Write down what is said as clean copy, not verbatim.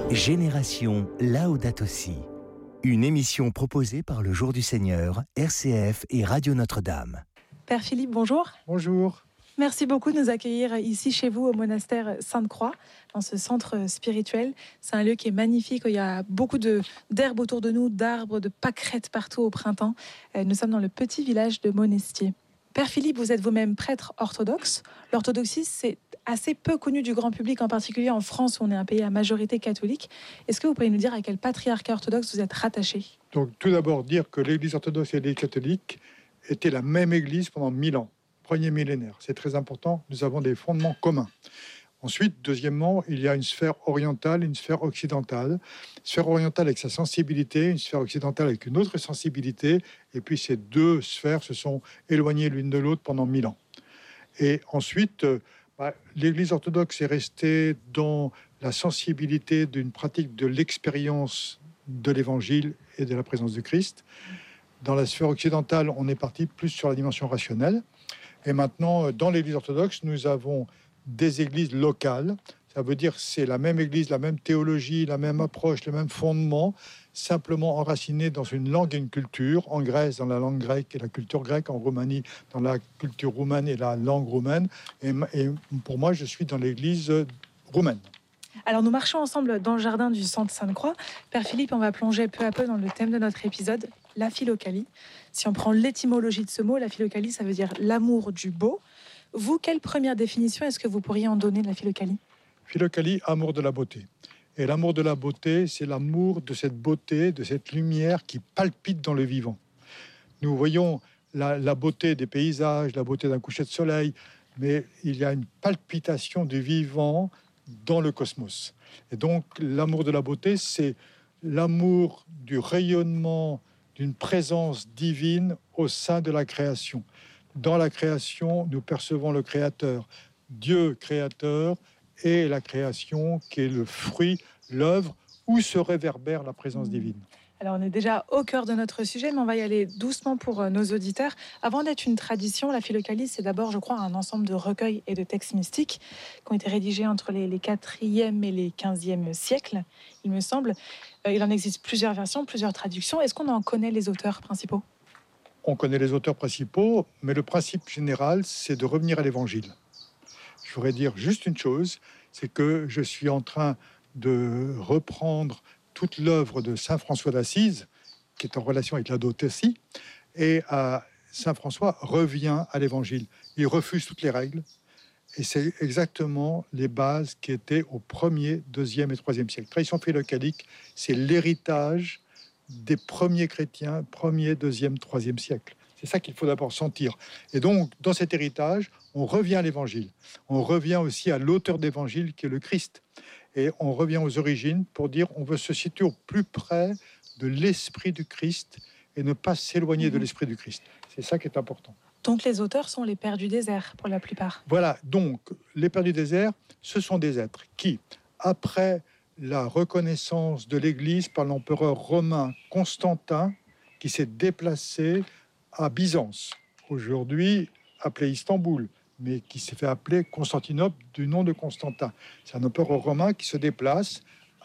Génération Laudato Si. Une émission proposée par le Jour du Seigneur, RCF et Radio Notre-Dame. Père Philippe, bonjour. Bonjour. Merci beaucoup de nous accueillir ici chez vous au monastère Sainte-Croix, dans ce centre spirituel. C'est un lieu qui est magnifique, il y a beaucoup d'herbes autour de nous, d'arbres, de pâquerettes partout au printemps. Nous sommes dans le petit village de Monestier. Père Philippe, vous êtes vous-même prêtre orthodoxe. L'orthodoxie, c'est assez peu connu du grand public, en particulier en France où on est un pays à majorité catholique. Est-ce que vous pouvez nous dire à quel patriarcat orthodoxe vous êtes rattaché ? Donc, tout d'abord, dire que l'Église orthodoxe et l'Église catholique étaient la même Église pendant 1000 ans, premier millénaire. C'est très important, nous avons des fondements communs. Ensuite, deuxièmement, il y a une sphère orientale et une sphère occidentale. Une sphère orientale avec sa sensibilité, une sphère occidentale avec une autre sensibilité. Et puis, ces deux sphères se sont éloignées l'une de l'autre pendant 1000 ans. Et ensuite, l'Église orthodoxe est restée dans la sensibilité d'une pratique de l'expérience de l'Évangile et de la présence de Christ. Dans la sphère occidentale, on est parti plus sur la dimension rationnelle. Et maintenant, dans l'Église orthodoxe, nous avons des églises locales. Ça veut dire que c'est la même église, la même théologie, la même approche, le même fondement, simplement enraciné dans une langue et une culture. En Grèce, dans la langue grecque et la culture grecque. En Roumanie, dans la culture roumaine et la langue roumaine. Et pour moi, je suis dans l'église roumaine. Alors nous marchons ensemble dans le jardin du centre Sainte-Croix. Père Philippe, on va plonger peu à peu dans le thème de notre épisode, la philokalie. Si on prend l'étymologie de ce mot, la philokalie, ça veut dire l'amour du beau. Vous, quelle première définition est-ce que vous pourriez en donner de la philokalie ? Philokalie, amour de la beauté. Et l'amour de la beauté, c'est l'amour de cette beauté, de cette lumière qui palpite dans le vivant. Nous voyons la beauté des paysages, la beauté d'un coucher de soleil, mais il y a une palpitation du vivant dans le cosmos. Et donc, l'amour de la beauté, c'est l'amour du rayonnement d'une présence divine au sein de la création. Dans la création, nous percevons le Créateur, Dieu créateur, et la création qui est le fruit, l'œuvre, où se réverbère la présence divine. Alors on est déjà au cœur de notre sujet, mais on va y aller doucement pour nos auditeurs. Avant d'être une tradition, la philokalie, c'est d'abord, je crois, un ensemble de recueils et de textes mystiques qui ont été rédigés entre les 4e et les 15e siècles, il me semble. Il en existe plusieurs versions, plusieurs traductions. Est-ce qu'on en connaît les auteurs principaux ? On connaît les auteurs principaux, mais le principe général, c'est de revenir à l'Évangile. Je voudrais dire juste une chose, c'est que je suis en train de reprendre toute l'œuvre de saint François d'Assise, qui est en relation avec la Laudato-Si, et saint François revient à l'Évangile. Il refuse toutes les règles, et c'est exactement les bases qui étaient au 1er, 2e et 3e siècle. Tradition philokalique, c'est l'héritage des premiers chrétiens, 1er, 2e, 3e siècle. C'est ça qu'il faut d'abord sentir. Et donc, dans cet héritage, on revient à l'Évangile. On revient aussi à l'auteur d'Évangile, qui est le Christ. Et on revient aux origines pour dire on veut se situer au plus près de l'esprit du Christ et ne pas s'éloigner de l'esprit du Christ. C'est ça qui est important. Donc les auteurs sont les pères du désert, pour la plupart. Voilà, donc les pères du désert, ce sont des êtres qui, après la reconnaissance de l'Église par l'empereur romain Constantin, qui s'est déplacé à Byzance, aujourd'hui appelé Istanbul, mais qui s'est fait appeler Constantinople du nom de Constantin. C'est un empereur romain qui se déplace